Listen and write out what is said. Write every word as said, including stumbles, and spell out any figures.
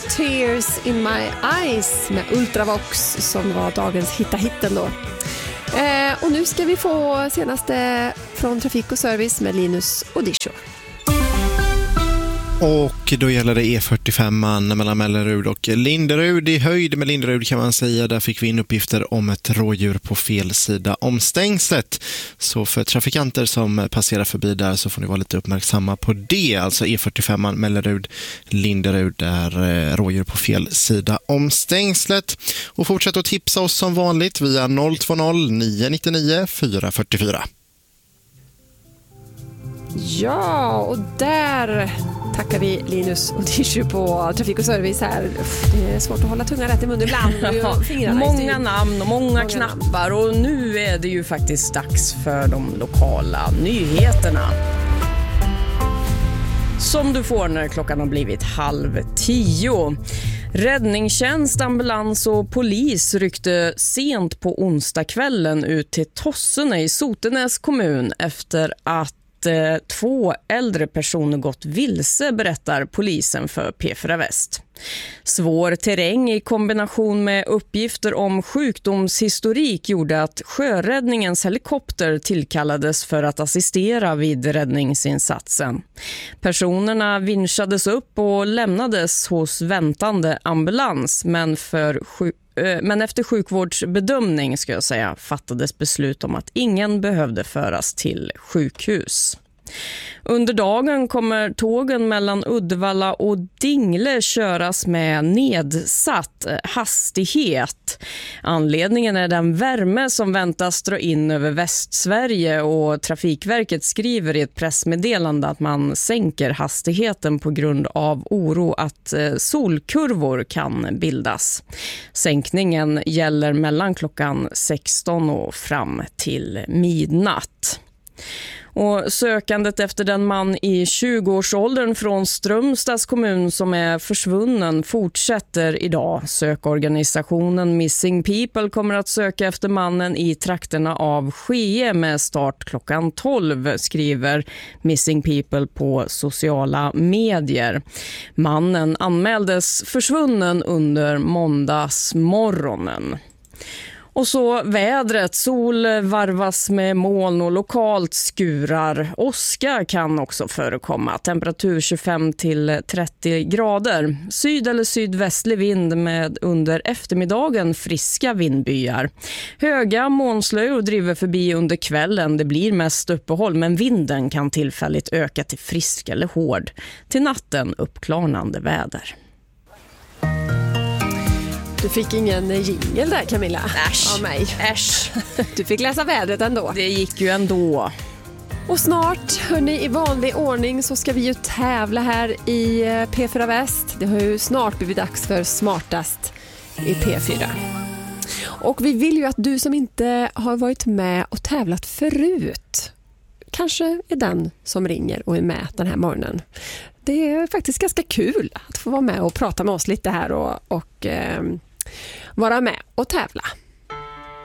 Tears in my eyes med Ultravox som var dagens hitta-hitten då. Eh, och nu ska vi få senaste från Trafik och Service med Linus och Disho. Och då gäller det E fyrtiofem mellan Mellerud och Linderud. I höjd med Linderud kan man säga, där fick vi in uppgifter om ett rådjur på fel sida om stängslet. Så för trafikanter som passerar förbi där så får ni vara lite uppmärksamma på det. Alltså E fyrtiofem Mellerud, Linderud, där rådjur på fel sida om stängslet. Och fortsätt att tipsa oss som vanligt via noll två noll nio nio nio fyra fyra fyra. Ja, och där tackar vi Linus och Disho på Trafik och Service här. Det är svårt att hålla tungan rätt i munnen ibland. Många namn och många, många knappar namn. Och nu är det ju faktiskt dags för de lokala nyheterna. Som du får när klockan har blivit halv tio. Räddningstjänst, ambulans och polis ryckte sent på onsdagskvällen ut till Tossene i Sotenäs kommun efter att två äldre personer gått vilse, berättar polisen för P fyra Väst. Svår terräng i kombination med uppgifter om sjukdomshistorik gjorde att sjöräddningens helikopter tillkallades för att assistera vid räddningsinsatsen. Personerna vinschades upp och lämnades hos väntande ambulans, men för sju Men efter sjukvårdsbedömning ska jag säga, fattades beslut om att ingen behövde föras till sjukhus. Under dagen kommer tågen mellan Uddevalla och Dingle köras med nedsatt hastighet. Anledningen är den värme som väntas dra in över Västsverige, och Trafikverket skriver i ett pressmeddelande att man sänker hastigheten på grund av oro att solkurvor kan bildas. Sänkningen gäller mellan klockan sexton och fram till midnatt. Och sökandet efter den man i tjugoårsåldern från Strömstads kommun som är försvunnen fortsätter idag. Sökorganisationen Missing People kommer att söka efter mannen i trakterna av Skee med start klockan tolv, skriver Missing People på sociala medier. Mannen anmäldes försvunnen under måndagsmorgonen. Och så vädret, sol varvas med moln och lokalt skurar. Åska kan också förekomma. Temperatur tjugofem till trettio grader. Syd- eller sydvästlig vind med under eftermiddagen friska vindbyar. Höga molnslöjor driver förbi under kvällen. Det blir mest uppehåll, men vinden kan tillfälligt öka till frisk eller hård. Till natten uppklarnande väder. Du fick ingen jingle där, Camilla. Äsch. Av mig. Äsch. Du fick läsa vädret ändå. Det gick ju ändå. Och snart, hörni, i vanlig ordning så ska vi ju tävla här i P fyra Väst. Det har ju snart blivit dags för Smartast i P fyra. Och vi vill ju att du som inte har varit med och tävlat förut kanske är den som ringer och är med den här morgonen. Det är faktiskt ganska kul att få vara med och prata med oss lite här och, och eh, vara med och tävla.